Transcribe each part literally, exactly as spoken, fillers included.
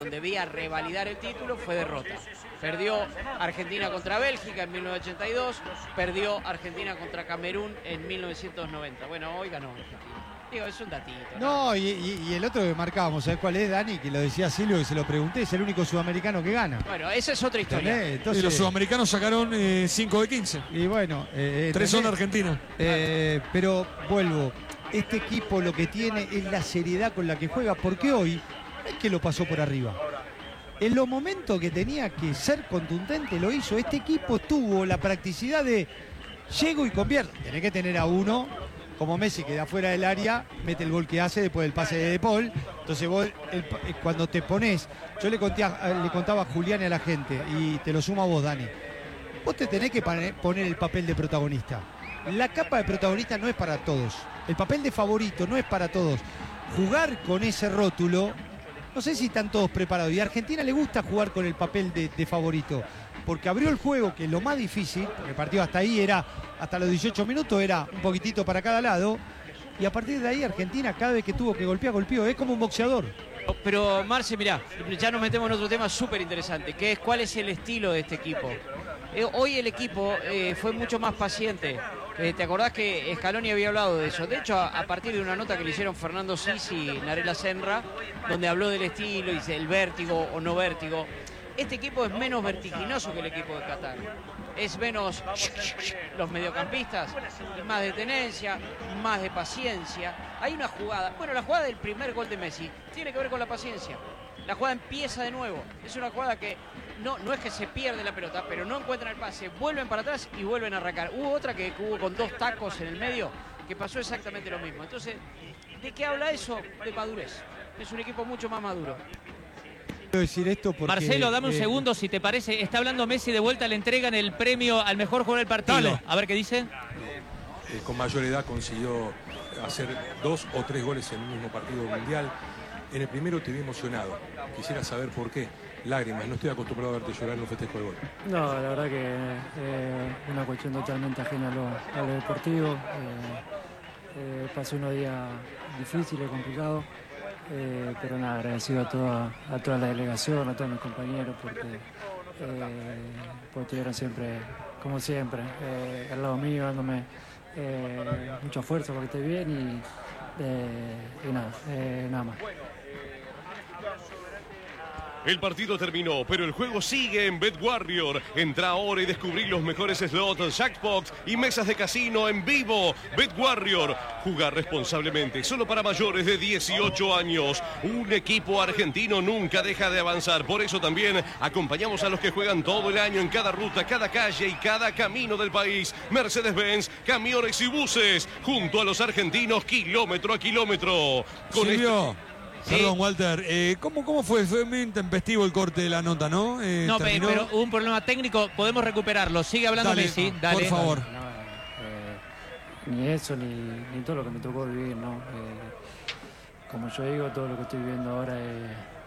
debía revalidar el título, fue derrota. Perdió Argentina contra Bélgica en mil novecientos ochenta y dos, perdió Argentina contra Camerún en mil novecientos noventa. Bueno, hoy ganó Argentina. Digo, es un datito. No, no y, y, y el otro que marcábamos, ¿sabes cuál es, Dani? Que lo decía Silvio, que se lo pregunté, es el único sudamericano que gana. Bueno, esa es otra historia. Entonces, y los sudamericanos sacaron cinco de quince. Y bueno, eh, tres son Argentina. Eh, pero vuelvo, este equipo lo que tiene es la seriedad con la que juega, porque hoy no es que lo pasó por arriba. En los momentos que tenía que ser contundente lo hizo. Este equipo tuvo la practicidad de llego y convierto. Tenés que tener a uno como Messi, que de afuera del área mete el gol que hace después del pase de De Paul. Entonces vos, el, cuando te pones, yo le, conté a, le contaba a Julián y a la gente, y te lo sumo a vos, Dani, vos te tenés que poner el papel de protagonista. La capa de protagonista no es para todos. El papel de favorito no es para todos. Jugar con ese rótulo, no sé si están todos preparados. Y a Argentina le gusta jugar con el papel de, de favorito, porque abrió el juego, que es lo más difícil, porque el partido hasta ahí era, hasta los dieciocho minutos era un poquitito para cada lado, y a partir de ahí Argentina cada vez que tuvo que golpear, golpeó, es como un boxeador. Pero Marce, mirá, ya nos metemos en otro tema súper interesante, que es cuál es el estilo de este equipo. Eh, hoy el equipo eh, fue mucho más paciente. Eh, ¿Te acordás que Scaloni había hablado de eso? De hecho, a, a partir de una nota que le hicieron Fernando Sis y Narela Senra, donde habló del estilo y del vértigo o no vértigo. Este equipo es menos vertiginoso que el equipo de Qatar. Es menos los mediocampistas, más de tenencia, más de paciencia. Hay una jugada, bueno, la jugada del primer gol de Messi tiene que ver con la paciencia. La jugada empieza de nuevo. Es una jugada que no, no es que se pierde la pelota, pero no encuentran el pase, vuelven para atrás y vuelven a arrancar. Hubo otra que hubo con dos tacos en el medio que pasó exactamente lo mismo. Entonces, ¿de qué habla eso? De madurez. Es un equipo mucho más maduro. Decir esto porque, Marcelo, dame un eh, segundo, si te parece. Está hablando Messi de vuelta, le entregan el premio al mejor jugador del partido. Dale. A ver qué dice. Eh, con mayor edad consiguió hacer dos o tres goles en un mismo partido mundial. En el primero te vi emocionado. Quisiera saber por qué. Lágrimas, no estoy acostumbrado a verte llorar en un festejo de gol. No, la verdad que eh, es una cuestión totalmente ajena a lo, a lo deportivo. Eh, eh, pasé unos días difíciles, complicados. Eh, pero nada, agradecido a toda, a toda la delegación, a todos mis compañeros, porque, eh, porque estuvieron siempre, como siempre, eh, al lado mío, dándome eh, mucha fuerza para que esté bien y, eh, y nada, eh, nada más. El partido terminó, pero el juego sigue en BetWarrior. Entra ahora y descubrí los mejores slots, jackpots y mesas de casino en vivo. BetWarrior. Jugar responsablemente, solo para mayores de dieciocho años. Un equipo argentino nunca deja de avanzar. Por eso también acompañamos a los que juegan todo el año en cada ruta, cada calle y cada camino del país. Mercedes-Benz, camiones y buses. Junto a los argentinos, kilómetro a kilómetro. Con Silvio. Este... Perdón, Sí. Walter, eh, ¿cómo, ¿cómo fue? Fue muy intempestivo el corte de la nota, ¿no? Eh, No, pe- terminó... pero hubo un problema técnico, podemos recuperarlo. Sigue hablando Dale, Messi, por dale. favor. No, eh, ni eso, ni, ni todo lo que me tocó vivir, ¿no? Eh, como yo digo, todo lo que estoy viviendo ahora es,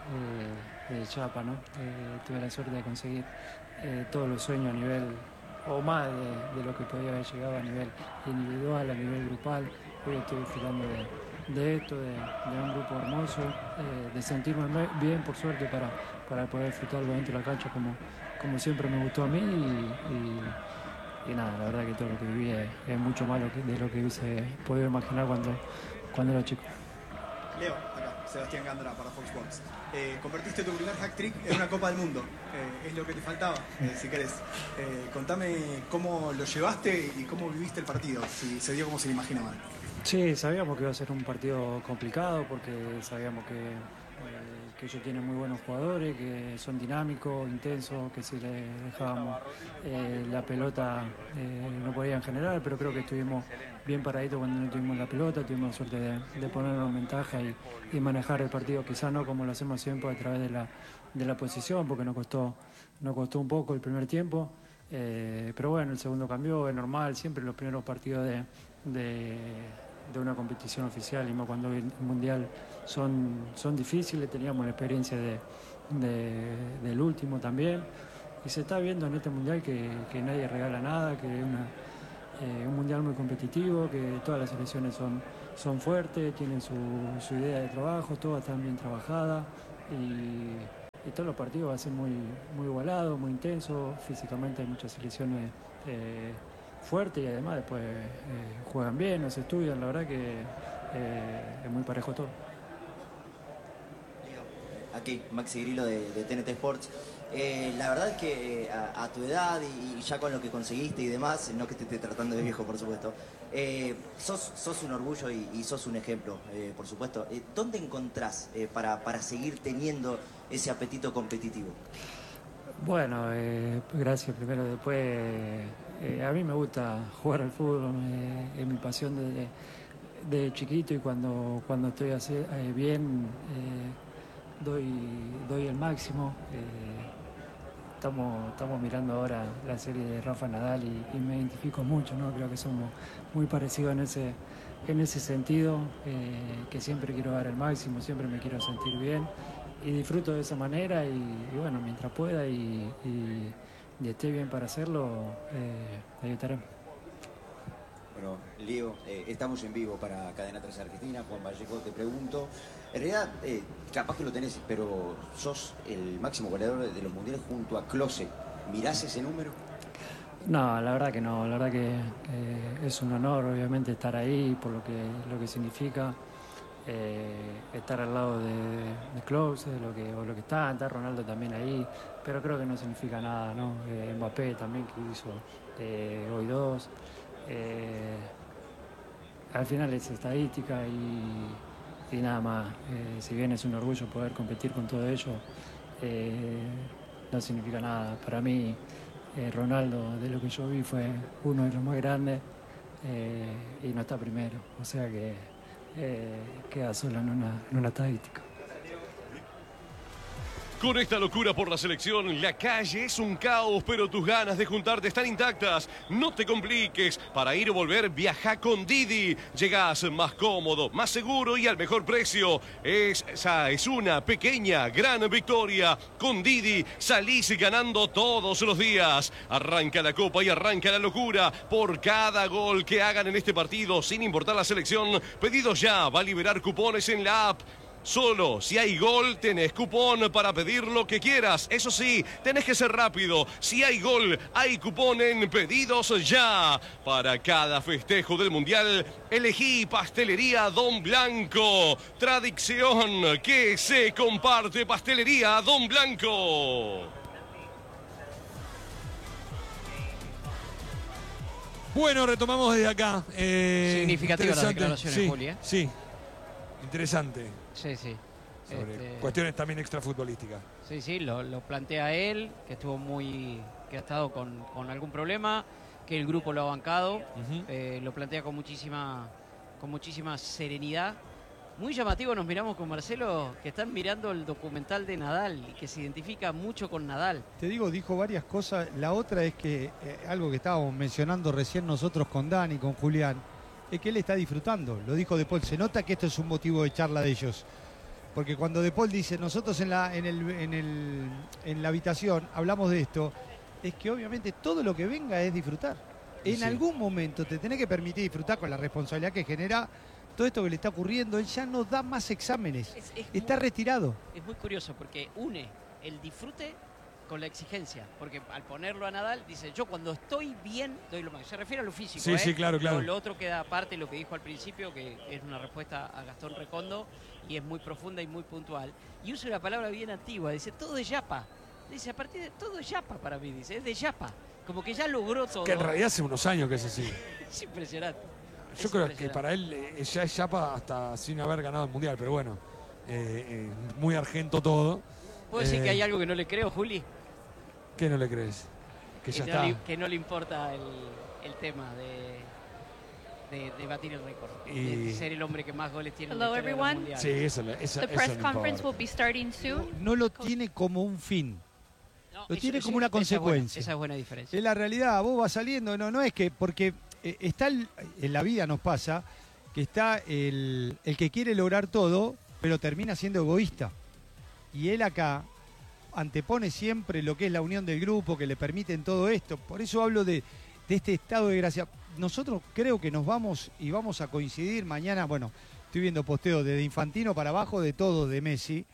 eh, es chapa, ¿no? Eh, tuve la suerte de conseguir eh, todos los sueños a nivel, o más de, de lo que podía haber llegado a nivel individual, a nivel grupal. Hoy estoy disfrutando de de esto, de, de un grupo hermoso, eh, de sentirme bien, por suerte, para, para poder disfrutarlo dentro de la cancha como, como siempre me gustó a mí y, y, y nada, la verdad que todo lo que viví es, es mucho más lo que, de lo que hubiese podido imaginar cuando, cuando era chico. Leo, acá, Sebastián Gandra para Fox Sports. Eh, convertiste tu primer hat-trick en una Copa del Mundo. Eh, es lo que te faltaba, eh, si querés. Eh, contame cómo lo llevaste y cómo viviste el partido, si se dio como se lo imaginaban. Sí, sabíamos que iba a ser un partido complicado porque sabíamos que, eh, que ellos tienen muy buenos jugadores, que son dinámicos, intensos, que si les dejábamos eh, la pelota eh, no podían generar, pero creo que estuvimos bien paraditos cuando no tuvimos la pelota, tuvimos la suerte de, de ponernos en ventaja y, y manejar el partido, quizás no como lo hacemos siempre a través de la, de la posición, porque nos costó, nos costó un poco el primer tiempo, eh, pero bueno, el segundo cambió, es normal, siempre los primeros partidos de... de de una competición oficial y más cuando el mundial son, son difíciles, teníamos la experiencia de, de, del último también y se está viendo en este mundial que, que nadie regala nada, que es una, eh, un mundial muy competitivo, que todas las selecciones son, son fuertes, tienen su, su idea de trabajo, todas están bien trabajadas y que todos los partidos va a ser muy, muy igualado, muy intenso. Físicamente hay muchas selecciones eh, fuertes y además después eh, juegan bien, no se estudian. La verdad que eh, es muy parejo todo. Aquí, Maxi Grillo de, de T N T Sports. Eh, la verdad es que a, a tu edad y, y ya con lo que conseguiste y demás, no que te esté tratando de viejo, por supuesto, eh, sos, sos un orgullo y, y sos un ejemplo, eh, por supuesto. Eh, ¿Dónde encontrás eh, para, para seguir teniendo ese apetito competitivo? Bueno, eh, gracias primero. Después, eh, a mí me gusta jugar al fútbol, eh, es mi pasión desde de chiquito y cuando, cuando estoy así, eh, bien, eh, doy, doy el máximo. Eh, estamos, estamos mirando ahora la serie de Rafa Nadal y, y me identifico mucho, ¿no? Creo que somos muy parecidos en ese, en ese sentido, eh, que siempre quiero dar el máximo, siempre me quiero sentir bien. Y disfruto de esa manera y, y bueno, mientras pueda y, y, y esté bien para hacerlo, eh, ahí estaremos. Bueno, Leo, eh, estamos en vivo para Cadena tres Argentina. Juan Vallejo, te pregunto, en realidad, eh, capaz que lo tenés, pero sos el máximo goleador de los mundiales junto a Klose. ¿Mirás ese número? No, la verdad que no, la verdad que eh, es un honor obviamente estar ahí por lo que, lo que significa. Eh, estar al lado de, de Klose, de lo que, o lo que está, está Ronaldo también ahí, pero creo que no significa nada, ¿no? Eh, Mbappé también que hizo eh, hoy dos. Eh, al final es estadística y, y nada más. Eh, si bien es un orgullo poder competir con todo ello, eh, no significa nada. Para mí, eh, Ronaldo, de lo que yo vi, fue uno de los más grandes eh, y no está primero, o sea que Eh, queda sola en una, en una estadística. Con esta locura por la selección, la calle es un caos, pero tus ganas de juntarte están intactas. No te compliques. Para ir o volver, viaja con Didi. Llegás más cómodo, más seguro y al mejor precio. Esa es una pequeña, gran victoria. Con Didi salís ganando todos los días. Arranca la copa y arranca la locura. Por cada gol que hagan en este partido, sin importar la selección, pedidos ya. Va a liberar cupones en la app. Solo si hay gol tenés cupón para pedir lo que quieras. Eso sí, tenés que ser rápido. Si hay gol, hay cupón en Pedidos Ya. Para cada festejo del Mundial, elegí Pastelería Don Blanco. Tradición que se comparte. Pastelería Don Blanco. Bueno, retomamos desde acá. Eh, Significativa la declaración, sí, Juli, ¿eh? Sí, interesante. Sí, sí. Sobre Este... cuestiones también extrafutbolísticas. Sí, sí, lo, lo plantea él, que estuvo muy, que ha estado con, con algún problema, que el grupo lo ha bancado, uh-huh. eh, lo plantea con muchísima, con muchísima serenidad. Muy llamativo, nos miramos con Marcelo, que están mirando el documental de Nadal y que se identifica mucho con Nadal. Te digo, dijo varias cosas. La otra es que, eh, algo que estábamos mencionando recién nosotros con Dani, con Julián, es que él está disfrutando. Lo dijo De Paul, se nota que esto es un motivo de charla de ellos. Porque cuando De Paul dice, nosotros en la, en el, en el, en la habitación hablamos de esto, es que obviamente todo lo que venga es disfrutar. En sí. algún momento te tenés que permitir disfrutar con la responsabilidad que genera todo esto que le está ocurriendo. Él ya no da más exámenes, es, es está muy, retirado. Es muy curioso porque une el disfrute con la exigencia, porque al ponerlo a Nadal dice, yo cuando estoy bien doy lo más. Se refiere a lo físico, sí, ¿eh? sí, claro, claro. Lo, lo otro queda aparte, lo que dijo al principio, que es una respuesta a Gastón Recondo y es muy profunda y muy puntual. Y usa una palabra bien antigua, dice, todo es yapa. Dice, a partir de todo es yapa para mí, dice, es de yapa. Como que ya logró todo. Que en realidad hace unos años que es así. Es impresionante. Yo es creo que para él eh, ya es yapa hasta sin haber ganado el Mundial, pero bueno, eh, eh, muy argento todo. ¿Puedo eh, decir que hay algo que no le creo, Juli? ¿Qué no le crees? Que, que ya no está. Le, que no le importa el, el tema de, de, de batir el récord, y... de ser el hombre que más goles tiene. Hello, en everyone. Sí, eso, eso, The eso press no conference importa. will be starting soon. No, no lo tiene como un fin. No, lo eso, tiene eso, como una esa consecuencia. Es buena, esa es buena diferencia. Es la realidad, vos vas saliendo, no, no es que, porque eh, está el, en la vida nos pasa que está el, el que quiere lograr todo, pero termina siendo egoísta. Y él acá antepone siempre lo que es la unión del grupo, que le permiten todo esto. Por eso hablo de, de este estado de gracia. Nosotros creo que nos vamos y vamos a coincidir mañana. Bueno, estoy viendo posteos desde Infantino para abajo, de todo, de Messi.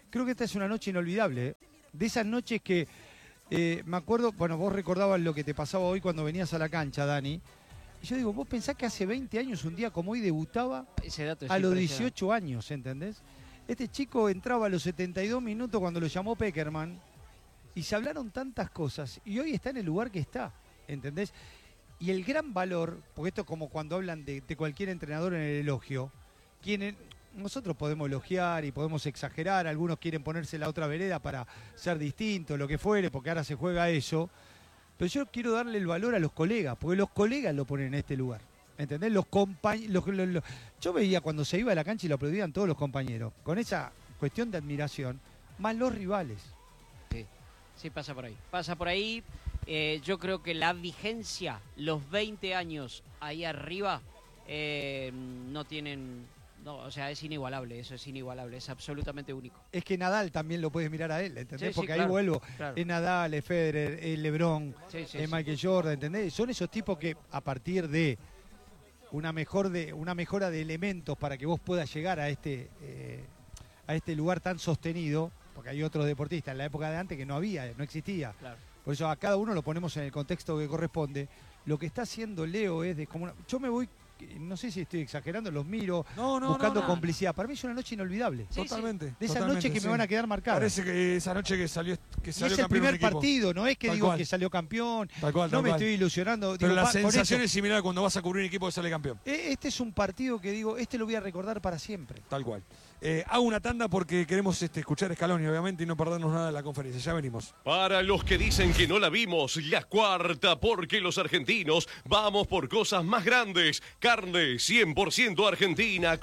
creo que esta es una noche inolvidable, ¿eh? De esas noches que eh, me acuerdo, bueno, vos recordabas lo que te pasaba hoy cuando venías a la cancha, Dani. Y yo digo, vos pensás que hace veinte años, un día como hoy, debutaba Ese dato es a los impresionante. dieciocho años, ¿entendés? Este chico entraba a los setenta y dos minutos cuando lo llamó Peckerman y se hablaron tantas cosas y hoy está en el lugar que está, ¿entendés? Y el gran valor, porque esto es como cuando hablan de, de cualquier entrenador en el elogio, quienes, nosotros podemos elogiar y podemos exagerar, algunos quieren ponerse la otra vereda para ser distinto, lo que fuere, porque ahora se juega eso, pero yo quiero darle el valor a los colegas, porque los colegas lo ponen en este lugar. ¿Entendés? Los compañeros. Yo veía cuando se iba a la cancha y lo aplaudían todos los compañeros, con esa cuestión de admiración, más los rivales. Sí, sí, pasa por ahí. Pasa por ahí. Eh, yo creo que la vigencia, los veinte años ahí arriba, eh, no tienen. No, o sea, es inigualable, eso es inigualable, es absolutamente único. Es que Nadal también lo puedes mirar a él, ¿entendés? Sí, sí, Porque claro, ahí vuelvo. claro. Es Nadal, es Federer, es LeBron, Sí, sí, es sí. Michael Jordan, ¿entendés? Son esos tipos que a partir de una mejor de una mejora de elementos para que vos puedas llegar a este eh, a este lugar tan sostenido, porque hay otros deportistas en la época de antes que no había, no existía. Claro. Por eso a cada uno lo ponemos en el contexto que corresponde. Lo que está haciendo Leo es de como una, yo me voy, no sé si estoy exagerando, los miro No, no, buscando no, no. complicidad. Para mí es una noche inolvidable. Sí, Totalmente. De esas totalmente, noches que sí. me van a quedar marcadas. Parece que esa noche que salió, que Y salió es el campeón primer un equipo. partido, no es que Tal digo cual. que salió campeón, Tal cual, no tal me cual. estoy ilusionando. Pero digo, la pa- con sensación esto, es similar a cuando vas a cubrir un equipo que sale campeón. e- este es un partido que digo, este lo voy a recordar para siempre. Tal cual. Eh, hago una tanda porque queremos este, escuchar a Scaloni, obviamente, y no perdernos nada de la conferencia. Ya venimos. Para los que dicen que no la vimos, la cuarta, porque los argentinos vamos por cosas más grandes. Carne cien por ciento argentina.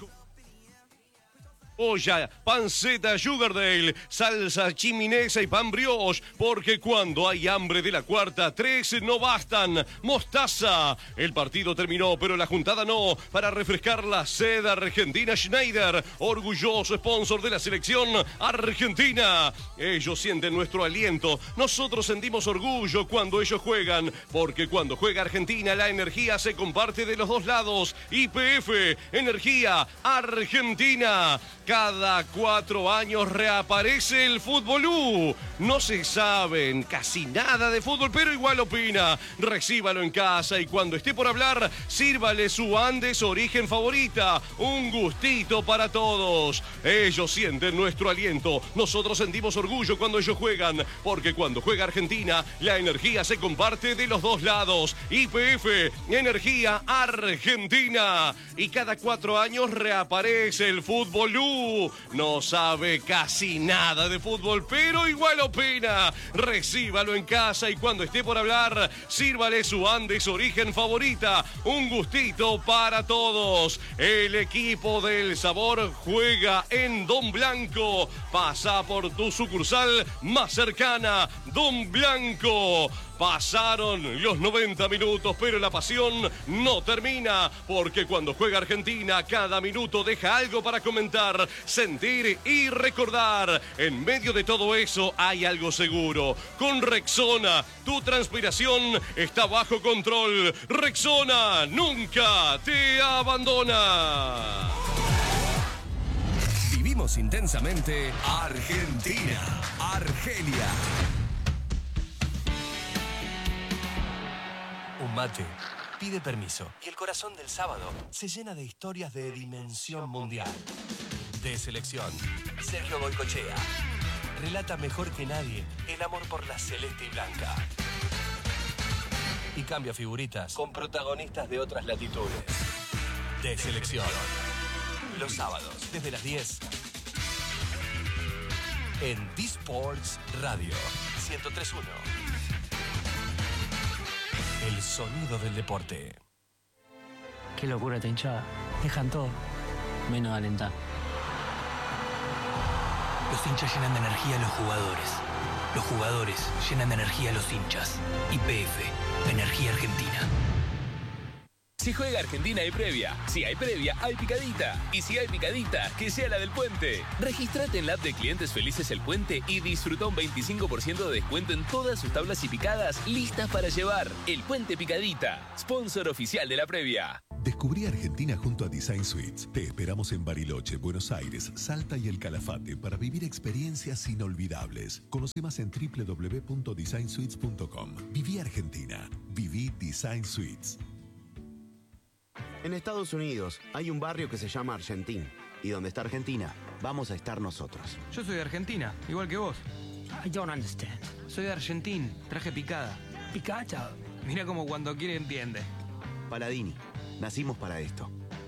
Olla, panceta Sugardale, salsa chiminesa y pan brioche, porque cuando hay hambre de la cuarta, tres no bastan. Mostaza, el partido terminó, pero la juntada no. Para refrescar la sed argentina, Schneider, orgulloso sponsor de la selección argentina. Ellos sienten nuestro aliento, nosotros sentimos orgullo cuando ellos juegan, porque cuando juega Argentina, la energía se comparte de los dos lados. Y P F, energía argentina. Cada cuatro años reaparece el Fútbolú. No se saben casi nada de fútbol, pero igual opina. Recíbalo en casa y cuando esté por hablar, sírvale su Andes origen favorita. Un gustito para todos. Ellos sienten nuestro aliento. Nosotros sentimos orgullo cuando ellos juegan, porque cuando juega Argentina, la energía se comparte de los dos lados. Y P F, energía argentina. Y cada cuatro años reaparece el Fútbolú. No sabe casi nada de fútbol, pero igual opina. Recíbalo en casa y cuando esté por hablar, sírvale su Andes origen favorita. Un gustito para todos. El equipo del sabor juega en Don Blanco. Pasa por tu sucursal más cercana. Don Blanco. Pasaron los noventa minutos, pero la pasión no termina, porque cuando juega Argentina, cada minuto deja algo para comentar, sentir y recordar. En medio de todo eso hay algo seguro. Con Rexona, tu transpiración está bajo control. Rexona nunca te abandona. Vivimos intensamente Argentina, Argelia. Un mate pide permiso y el corazón del sábado se llena de historias de dimensión mundial. De selección, Sergio Goycochea relata mejor que nadie el amor por la celeste y blanca. Y cambia figuritas con protagonistas de otras latitudes. De selección, los sábados desde las diez en D-Sports Radio ciento tres punto uno. El sonido del deporte. Qué locura esta hinchada. Dejan todo, menos alentar. Los hinchas llenan de energía a los jugadores. Los jugadores llenan de energía a los hinchas. Y P F, energía argentina. Si juega Argentina hay previa. Si hay previa, hay picadita. Y si hay picadita, que sea la del Puente. Regístrate en la app de Clientes Felices El Puente y disfruta un veinticinco por ciento de descuento en todas sus tablas y picadas listas para llevar. El Puente Picadita, sponsor oficial de la previa. Descubrí Argentina junto a Design Suites. Te esperamos en Bariloche, Buenos Aires, Salta y El Calafate para vivir experiencias inolvidables. Conoce más en doble u doble u doble u punto design suites punto com. Viví Argentina. Viví Design Suites. En Estados Unidos hay un barrio que se llama Argentín. Y donde está Argentina, vamos a estar nosotros. Yo soy de Argentina, igual que vos. I don't understand. Soy de Argentín, traje picada. Picada. Mira como cuando quiere entiende. Paladini, nacimos para esto.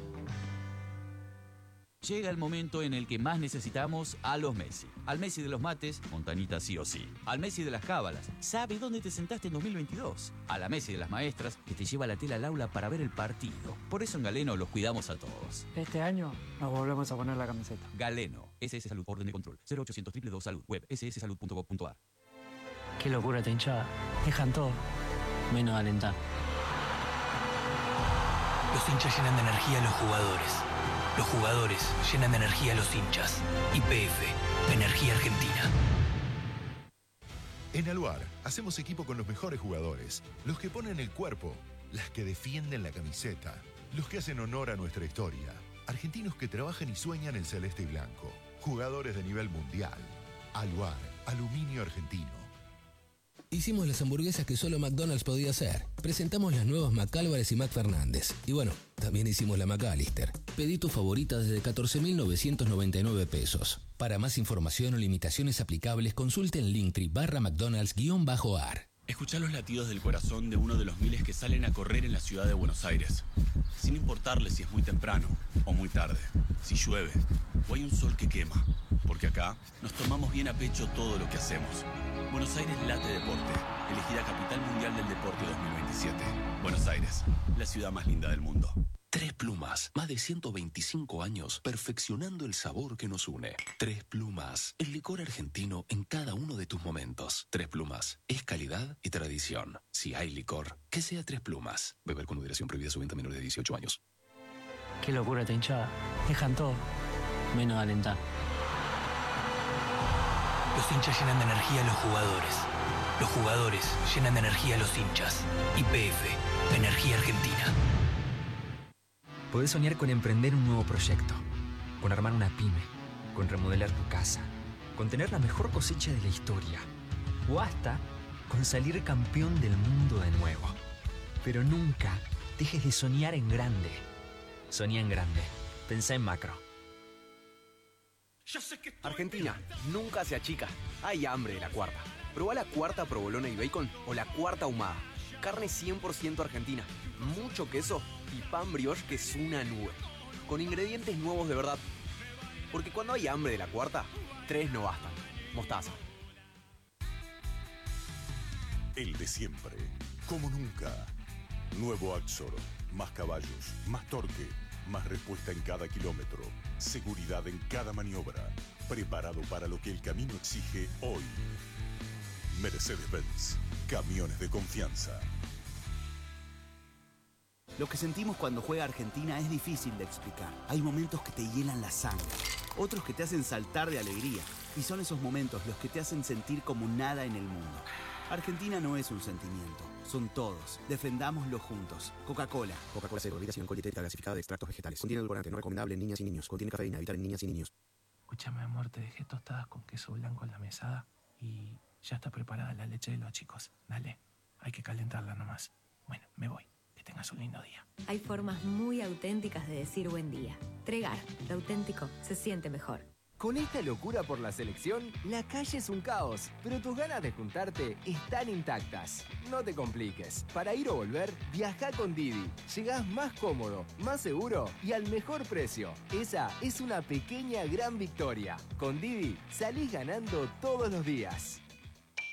Llega el momento en el que más necesitamos a los Messi. Al Messi de los mates, Montanita sí o sí. Al Messi de las cábalas, sabe dónde te sentaste en dos mil veintidós. A la Messi de las maestras, que te lleva la tela al aula para ver el partido. Por eso en Galeno los cuidamos a todos. Este año nos volvemos a poner la camiseta. Galeno, S S Salud, orden de control. cero ochocientos dos dos dos Salud, web ese ese salud punto gov punto a r. Qué locura esta hinchada. Dejan todo, menos alentar. Los hinchas llenan de energía a los jugadores. Los jugadores llenan de energía a los hinchas. Y P F, Energía Argentina. En Aluar hacemos equipo con los mejores jugadores, los que ponen el cuerpo, las que defienden la camiseta, los que hacen honor a nuestra historia, argentinos que trabajan y sueñan en celeste y blanco, jugadores de nivel mundial. Aluar, aluminio argentino. Hicimos las hamburguesas que solo McDonald's podía hacer. Presentamos las nuevas McAlvarez y McFernández. Y bueno, también hicimos la McAllister. Pedí tu favorita desde catorce mil novecientos noventa y nueve pesos. Para más información o limitaciones aplicables, consulte en Linktree barra McDonald's-ar. Escuchá los latidos del corazón de uno de los miles que salen a correr en la ciudad de Buenos Aires. Sin importarle si es muy temprano o muy tarde, si llueve o hay un sol que quema. Porque acá nos tomamos bien a pecho todo lo que hacemos. Buenos Aires late deporte, elegida Capital Mundial del Deporte dos mil veintisiete. Buenos Aires, la ciudad más linda del mundo. Tres Plumas, más de ciento veinticinco años perfeccionando el sabor que nos une. Tres Plumas, el licor argentino en cada uno de tus momentos. Tres Plumas, es calidad y tradición. Si hay licor, que sea Tres Plumas. Beber con moderación, prohibida su venta a menores de dieciocho años. Qué locura esta hinchada. Dejan todo, menos alentar. Los hinchas llenan de energía a los jugadores. Los jugadores llenan de energía a los hinchas. Y P F, Energía Argentina. Podés soñar con emprender un nuevo proyecto, con armar una pyme, con remodelar tu casa, con tener la mejor cosecha de la historia, o hasta con salir campeón del mundo de nuevo. Pero nunca dejes de soñar en grande. Soñá en grande. Pensá en macro. Argentina, nunca se achica. Hay hambre de la cuarta. Probá la cuarta provolona y bacon o la cuarta ahumada. Carne cien por ciento argentina, mucho queso y pan brioche que es una nube. Con ingredientes nuevos de verdad. Porque cuando hay hambre de la cuarta, tres no bastan. Mostaza. El de siempre, como nunca. Nuevo Axor, más caballos, más torque, más respuesta en cada kilómetro, seguridad en cada maniobra, preparado para lo que el camino exige hoy. Mercedes-Benz, camiones de confianza. Lo que sentimos cuando juega Argentina es difícil de explicar. Hay momentos que te hielan la sangre, otros que te hacen saltar de alegría. Y son esos momentos los que te hacen sentir como nada en el mundo. Argentina no es un sentimiento, son todos. Defendámoslo juntos. Coca-Cola. Coca-Cola cero, bebida sin alcohol dietética gasificada de extractos vegetales. Contiene edulcorante no recomendable en niñas y niños. Contiene cafeína, evitar en niñas y niños. Escúchame, amor, te dejé tostadas con queso blanco en la mesada y ya está preparada la leche de los chicos. Dale, hay que calentarla nomás. Bueno, me voy. Que tengas un lindo día. Hay formas muy auténticas de decir buen día. Tregar, lo auténtico se siente mejor. Con esta locura por la selección, la calle es un caos, pero tus ganas de juntarte están intactas. No te compliques. Para ir o volver, viaja con Didi. Llegás más cómodo, más seguro y al mejor precio. Esa es una pequeña gran victoria. Con Didi salís ganando todos los días.